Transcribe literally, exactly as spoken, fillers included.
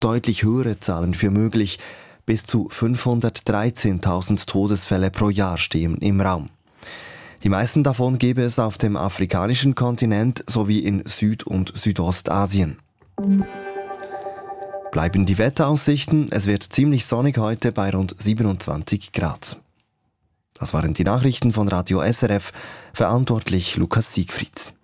deutlich höhere Zahlen für möglich. Bis zu fünfhundertdreizehntausend Todesfälle pro Jahr stehen im Raum. Die meisten davon gäbe es auf dem afrikanischen Kontinent sowie in Süd- und Südostasien. Bleiben die Wetteraussichten, es wird ziemlich sonnig heute bei rund siebenundzwanzig Grad. Das waren die Nachrichten von Radio S R F, verantwortlich Lukas Siegfried.